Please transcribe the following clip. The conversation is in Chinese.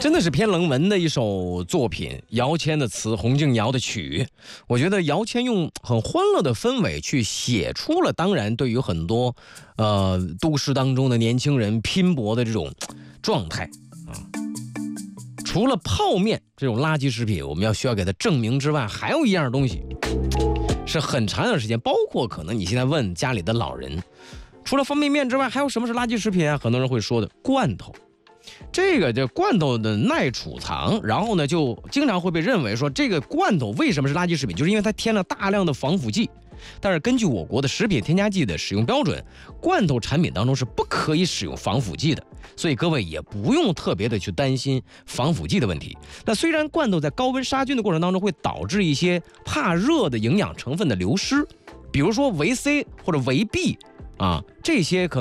真的是偏冷门的一首作品，姚谦的词，洪敬尧的曲。我觉得姚谦用很欢乐的氛围去写出了，当然对于很多都市当中的年轻人拼搏的这种状态啊。除了泡面这种垃圾食品我们需要给它证明之外，还有一样东西是很长一段时间，包括可能你现在问家里的老人，除了方便面之外还有什么是垃圾食品啊？很多人会说的罐头。这罐头的耐储藏，然后呢就经常会被认为说这个罐头为什么是垃圾食品，就是因为它添了大量的防腐剂。但是根据我国的食品添加剂的使用标准，罐头产品当中是不可以使用防腐剂的，所以各位也不用特别的去担心防腐剂的问题。那虽然罐头在高温杀菌的过程当中会导致一些怕热的营养成分的流失，比如说维 C 或者维 B 啊，这些可能